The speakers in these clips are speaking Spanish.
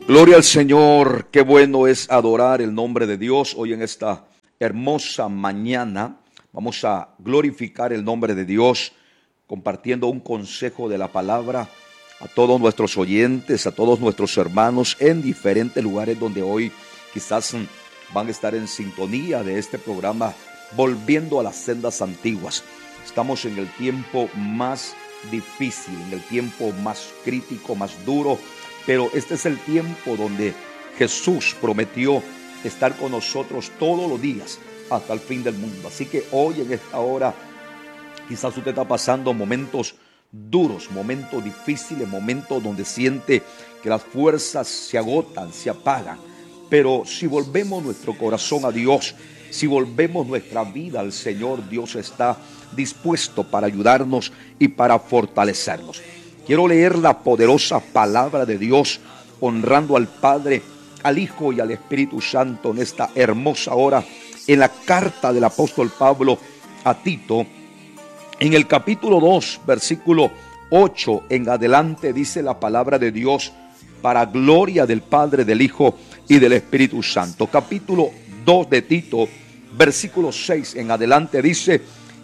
Gloria al Señor, qué bueno es adorar el nombre de Dios. Hoy en esta hermosa mañana vamos a glorificar el nombre de Dios compartiendo un consejo de la palabra a todos nuestros oyentes, a todos nuestros hermanos en diferentes lugares donde hoy quizás van a estar en sintonía de este programa, volviendo a las sendas antiguas. Estamos en el tiempo más difícil, en el tiempo más crítico, más duro, pero este es el tiempo donde Jesús prometió estar con nosotros todos los días hasta el fin del mundo. Así que hoy en esta hora quizás usted está pasando momentos duros, momentos difíciles, momentos donde siente que las fuerzas se agotan, se apagan. Pero si volvemos nuestro corazón a Dios, si volvemos nuestra vida al Señor, Dios está dispuesto para ayudarnos y para fortalecernos. Quiero leer la poderosa palabra de Dios, honrando al Padre, al Hijo y al Espíritu Santo en esta hermosa hora, en la carta del apóstol Pablo a Tito, en el capítulo 2, versículo 8 en adelante, dice la palabra de Dios, para gloria del Padre, del Hijo y del Espíritu Santo. Capítulo 2 de Tito, versículo 6 en adelante, dice: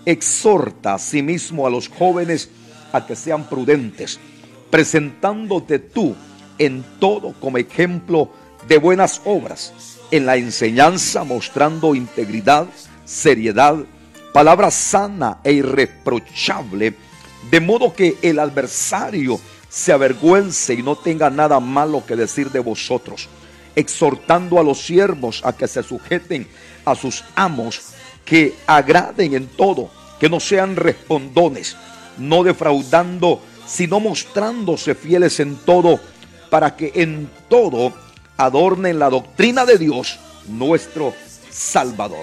exhorta asimismo a los jóvenes a que sean prudentes, presentándote tú en todo como ejemplo de buenas obras, en la enseñanza mostrando integridad, seriedad, palabra sana e irreprochable, de modo que el adversario se avergüence y no tenga nada malo que decir de vosotros, exhortando a los siervos a que se sujeten a sus amos, que agraden en todo, que no sean respondones, no defraudando, sino mostrándose fieles en todo, para que en todo adornen la doctrina de Dios, nuestro Salvador.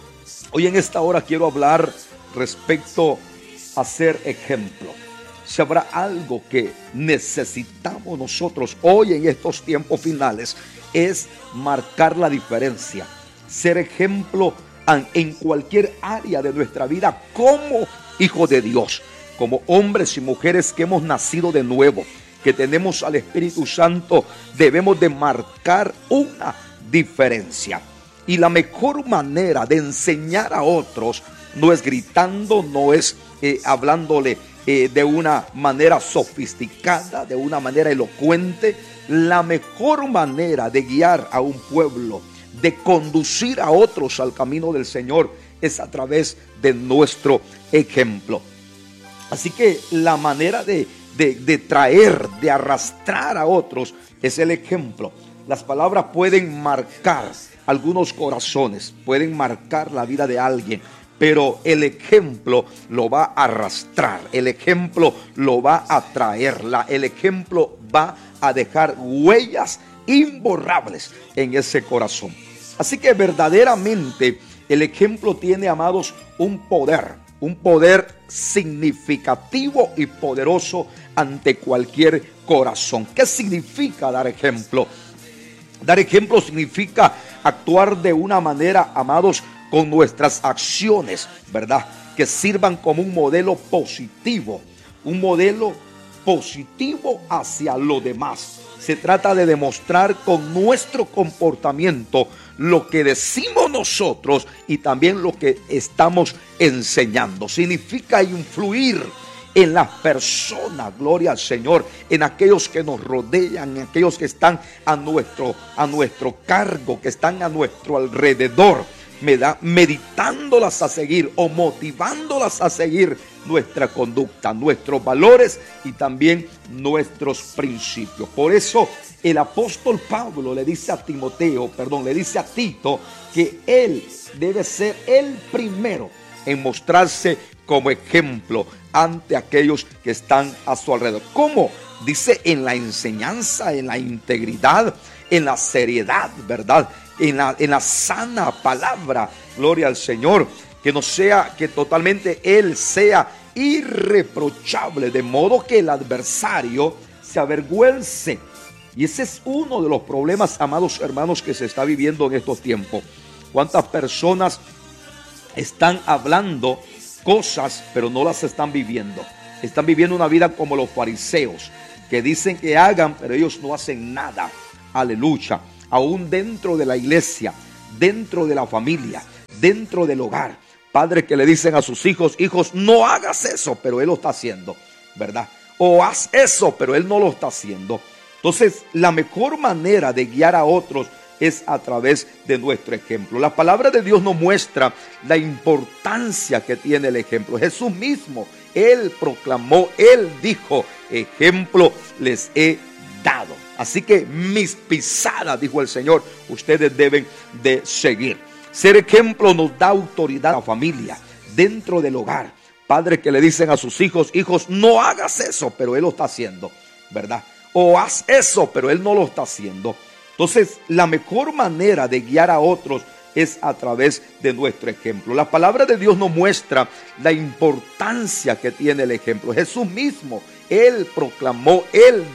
Hoy en esta hora quiero hablar respecto a ser ejemplo. Si habrá algo que necesitamos nosotros hoy en estos tiempos finales, es marcar la diferencia, ser ejemplo en cualquier área de nuestra vida como hijos de Dios, como hombres y mujeres que hemos nacido de nuevo, que tenemos al Espíritu Santo. Debemos de marcar una diferencia. Y la mejor manera de enseñar a otros no es gritando, no es hablándole de una manera sofisticada, de una manera elocuente. La mejor manera de guiar a un pueblo, de conducir a otros al camino del Señor, es a través de nuestro ejemplo. Así que la manera de traer, de arrastrar a otros es el ejemplo. Las palabras pueden marcar algunos corazones, pueden marcar la vida de alguien, pero el ejemplo lo va a arrastrar, el ejemplo lo va a traer, el ejemplo va a dejar huellas imborrables en ese corazón. Así que verdaderamente el ejemplo tiene, amados, un poder significativo y poderoso ante cualquier corazón. ¿Qué significa dar ejemplo? Dar ejemplo significa actuar de una manera, amados, con nuestras acciones, ¿verdad?, que sirvan como un modelo positivo hacia lo demás. Se trata de demostrar con nuestro comportamiento lo que decimos nosotros y también lo que estamos enseñando. Significa influir en las personas, gloria al Señor, en aquellos que nos rodean, en aquellos que están a nuestro cargo, que están a nuestro alrededor, meditándolas a seguir o motivándolas a seguir nuestra conducta, nuestros valores y también nuestros principios. Por eso el apóstol Pablo le dice a Tito que él debe ser el primero en mostrarse como ejemplo ante aquellos que están a su alrededor. ¿Cómo? Dice, en la enseñanza, en la integridad, en la seriedad, ¿verdad?, en la sana palabra, gloria al Señor, que no sea, que totalmente él sea irreprochable, de modo que el adversario se avergüence. Y ese es uno de los problemas, amados hermanos, que se está viviendo en estos tiempos. ¿Cuántas personas están hablando cosas pero no las están viviendo? Están viviendo una vida como los fariseos, que dicen que hagan pero ellos no hacen nada. Aleluya. Aún dentro de la iglesia, dentro de la familia, dentro del hogar. Padres que le dicen a sus hijos, hijos, no hagas eso, pero él lo está haciendo, ¿verdad? O haz eso, pero él no lo está haciendo. Entonces, la mejor manera de guiar a otros es a través de nuestro ejemplo. La palabra de Dios nos muestra la importancia que tiene el ejemplo. Jesús mismo, Él proclamó, Él dijo, ejemplo les he dado. Así que mis pisadas, dijo el Señor, ustedes deben de seguir. Ser ejemplo nos da autoridad a la familia, dentro del hogar. Padres que le dicen a sus hijos, hijos, no hagas eso, pero él lo está haciendo, ¿verdad? O haz eso, pero él no lo está haciendo. Entonces, la mejor manera de guiar a otros es a través de nuestro ejemplo. La palabra de Dios nos muestra la importancia que tiene el ejemplo. Jesús mismo, Él proclamó, Él